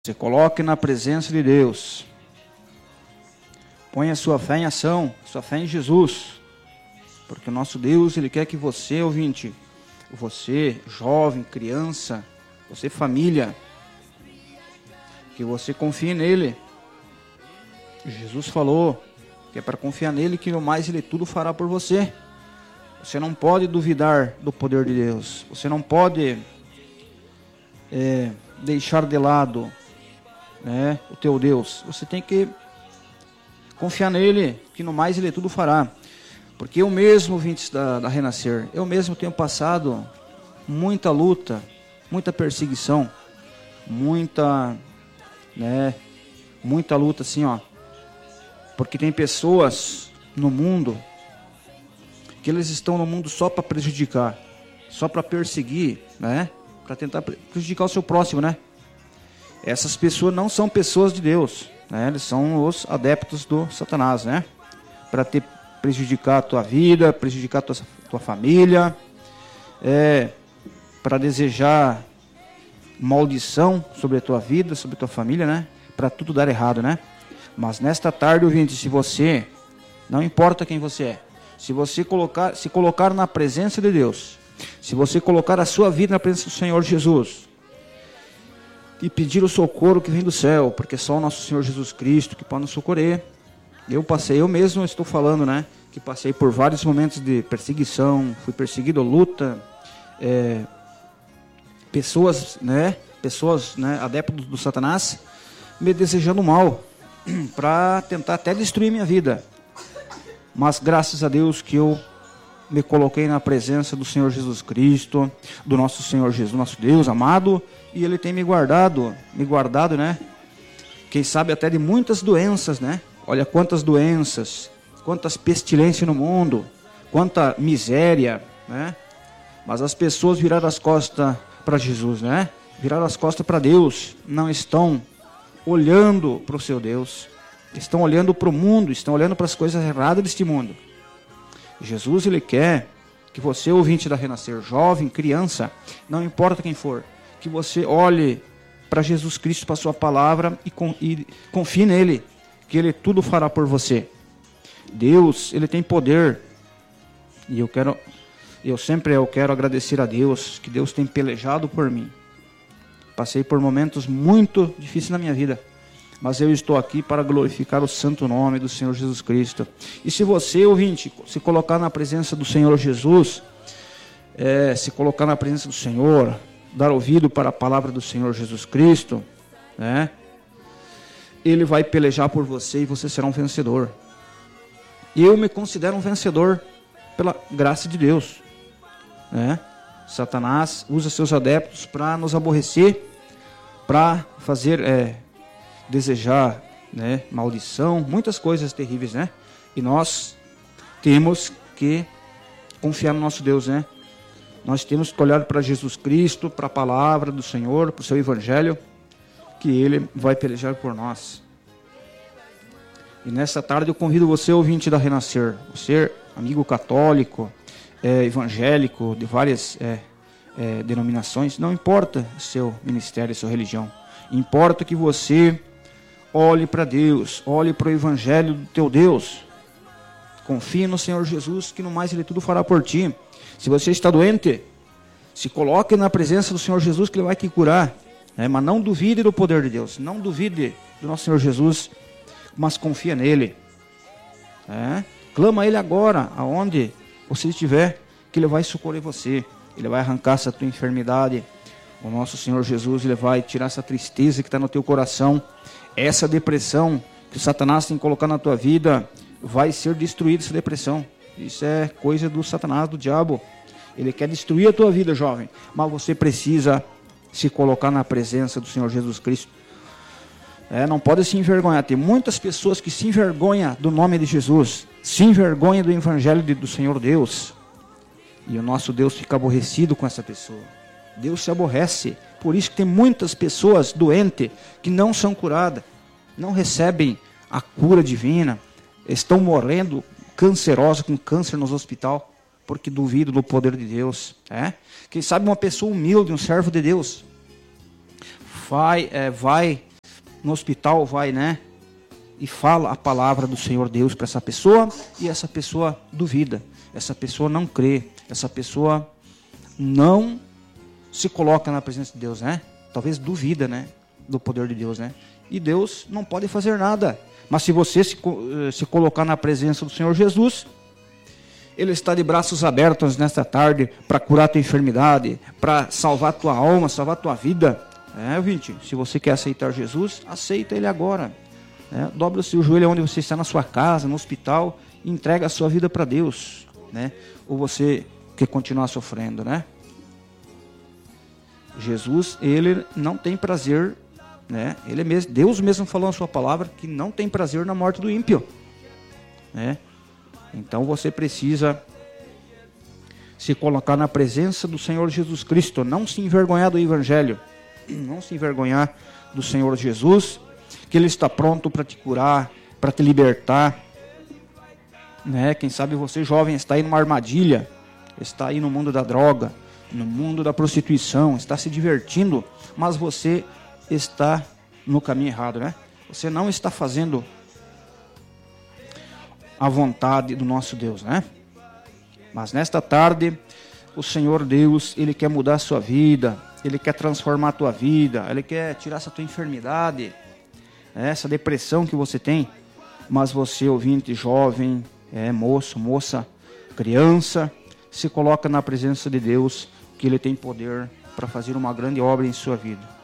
Se coloque na presença de Deus. Ponha sua fé em ação, sua fé em Jesus. Porque o nosso Deus, Ele quer que você, ouvinte, você, jovem, criança, você, família, que você confie nele. Jesus falou que é para confiar nele que no mais Ele tudo fará por você. Você não pode duvidar do poder de Deus. Você não pode deixar de lado, né, o teu Deus. Você tem que confiar nele, que no mais Ele tudo fará. Porque eu mesmo, ouvintes da Renascer, eu mesmo tenho passado muita luta, muita perseguição, muita luta assim, ó. Porque tem pessoas no mundo que eles estão no mundo só para prejudicar, só para perseguir, né? Para tentar prejudicar o seu próximo, né? Essas pessoas não são pessoas de Deus, né? Eles são os adeptos do Satanás, né? Para prejudicar a tua vida, prejudicar a tua família, para desejar maldição sobre a tua vida, sobre a tua família, né? Para tudo dar errado, né? Mas nesta tarde, ouvinte, se você, não importa quem você é, se você se colocar na presença de Deus, se você colocar a sua vida na presença do Senhor Jesus e pedir o socorro que vem do céu, porque só o nosso Senhor Jesus Cristo que pode nos socorrer. Eu mesmo estou falando, né, que passei por vários momentos de perseguição, fui perseguido, luta, pessoas, adeptos do Satanás, me desejando mal, para tentar até destruir minha vida. Mas graças a Deus que eu me coloquei na presença do Senhor Jesus Cristo, do nosso Senhor Jesus, nosso Deus amado, e Ele tem me guardado, né? Quem sabe até de muitas doenças, né? Olha quantas doenças, quantas pestilências no mundo, quanta miséria, né? Mas as pessoas viraram as costas para Jesus, né? Viraram as costas para Deus, não estão olhando para o seu Deus, estão olhando para o mundo, estão olhando para as coisas erradas deste mundo. Jesus, Ele quer que você, ouvinte da Renascer, jovem, criança, não importa quem for, que você olhe para Jesus Cristo, para a sua palavra e confie nele, que Ele tudo fará por você. Deus, Ele tem poder, e eu quero agradecer a Deus, que Deus tem pelejado por mim. Passei por momentos muito difíceis na minha vida, mas eu estou aqui para glorificar o santo nome do Senhor Jesus Cristo. E se você, ouvinte, se colocar na presença do Senhor Jesus, se colocar na presença do Senhor, dar ouvido para a palavra do Senhor Jesus Cristo, né? Ele vai pelejar por você e você será um vencedor. E eu me considero um vencedor pela graça de Deus, né? Satanás usa seus adeptos para nos aborrecer, para fazer desejar, né, maldição, muitas coisas terríveis, né? E nós temos que confiar no nosso Deus, né? Nós temos que olhar para Jesus Cristo, para a palavra do Senhor, para o seu evangelho, que Ele vai pelejar por nós. E nessa tarde eu convido você, ouvinte da Renascer, você, amigo católico, evangélico, de várias denominações, não importa o seu ministério, a sua religião, importa que você olhe para Deus, olhe para o evangelho do teu Deus, confie no Senhor Jesus, que no mais Ele tudo fará por ti. Se você está doente, se coloque na presença do Senhor Jesus, que Ele vai te curar, mas não duvide do poder de Deus, não duvide do nosso Senhor Jesus, mas confia nele, clama a Ele agora, aonde você estiver, que Ele vai socorrer você, Ele vai arrancar essa tua enfermidade. O nosso Senhor Jesus, Ele vai tirar essa tristeza que está no teu coração, essa depressão que o Satanás tem colocado na tua vida, vai ser destruída essa depressão. Isso é coisa do Satanás, do diabo. Ele quer destruir a tua vida, jovem, mas você precisa se colocar na presença do Senhor Jesus Cristo. Não pode se envergonhar. Tem muitas pessoas que se envergonham do nome de Jesus, se envergonham do evangelho do Senhor Deus, e o nosso Deus fica aborrecido com essa pessoa. Deus se aborrece. Por isso que tem muitas pessoas doentes que não são curadas, não recebem a cura divina, estão morrendo cancerosos, com câncer nos hospitais, porque duvidam do poder de Deus. Quem sabe uma pessoa humilde, um servo de Deus, vai no hospital vai, né, e fala a palavra do Senhor Deus para essa pessoa, e essa pessoa duvida, essa pessoa não crê, essa pessoa não se coloca na presença de Deus, né? Talvez duvida, né, do poder de Deus, né? E Deus não pode fazer nada. Mas se você se colocar na presença do Senhor Jesus, Ele está de braços abertos nesta tarde para curar a tua enfermidade, para salvar a tua alma, salvar a tua vida. Ouvinte, se você quer aceitar Jesus, aceita Ele agora. Dobra o seu joelho onde você está, na sua casa, no hospital, e entrega a sua vida para Deus, né? Ou você quer continuar sofrendo, né? Jesus, Ele não tem prazer, né? Ele mesmo, Deus mesmo falou na sua palavra que não tem prazer na morte do ímpio, né? Então você precisa se colocar na presença do Senhor Jesus Cristo, não se envergonhar do Evangelho, não se envergonhar do Senhor Jesus, que Ele está pronto para te curar, para te libertar, né? Quem sabe você, jovem, está aí numa armadilha, está aí no mundo da droga, no mundo da prostituição, está se divertindo, mas você está no caminho errado, né? Você não está fazendo a vontade do nosso Deus, né? Mas nesta tarde, o Senhor Deus, Ele quer mudar a sua vida, Ele quer transformar a tua vida, Ele quer tirar essa tua enfermidade, essa depressão que você tem. Mas você, ouvinte, jovem, moço, moça, criança, se coloca na presença de Deus, que Ele tem poder para fazer uma grande obra em sua vida.